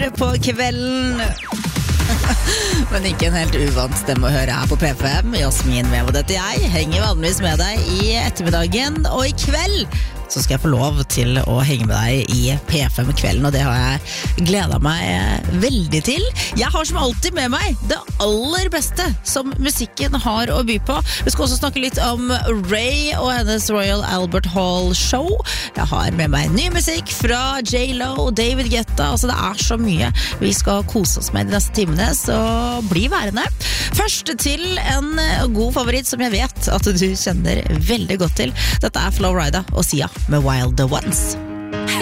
på kvelden. Men ikke en helt uvant stemme å høre her på P5. Jasmin Mevo, dette jeg henger vanligvis med deg i ettermiddagen, og i kveld så skal jeg få lov til å henge med deg i P5 kvelden, og det har jeg gledet meg veldig til. Jeg har som alltid med meg det aller beste som musikken har å by på. Vi skal også snakke litt om Ray og hennes Royal Albert Hall show. Jeg har med meg ny musikk fra J.Lo, David Guetta, altså det er så mye vi skal kose oss med de neste timene, så bli værende. Først til en god favoritt som jeg vet at du kjenner veldig godt til. Dette er Flo Rida og Sia med Wild the Ones.